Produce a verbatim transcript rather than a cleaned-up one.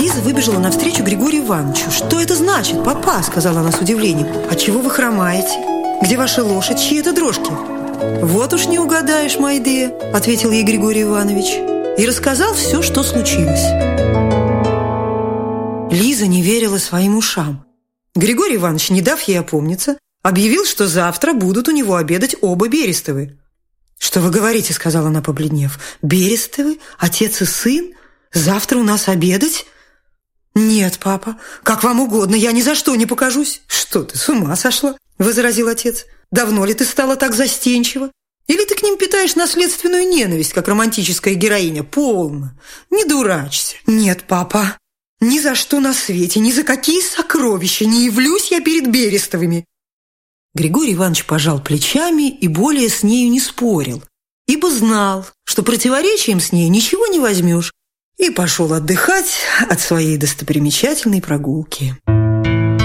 Лиза выбежала навстречу Григорию Ивановичу. «Что это значит, папа?» – сказала она с удивлением. «Отчего вы хромаете? Где ваша лошадь? Чьи это дрожки?» «Вот уж не угадаешь, Майде», – ответил ей Григорий Иванович. И рассказал все, что случилось. Лиза не верила своим ушам. Григорий Иванович, не дав ей опомниться, объявил, что завтра будут у него обедать оба Берестовы. «Что вы говорите?» – сказала она, побледнев. «Берестовы? Отец и сын? Завтра у нас обедать?» «Нет, папа, как вам угодно, я ни за что не покажусь». «Что ты, с ума сошла?» – возразил отец. «Давно ли ты стала так застенчива? Или ты к ним питаешь наследственную ненависть, как романтическая героиня? Полно, не дурачься». «Нет, папа, ни за что на свете, ни за какие сокровища не явлюсь я перед Берестовыми». Григорий Иванович пожал плечами и более с нею не спорил, ибо знал, что противоречием с ней ничего не возьмешь, и пошел отдыхать от своей достопримечательной прогулки.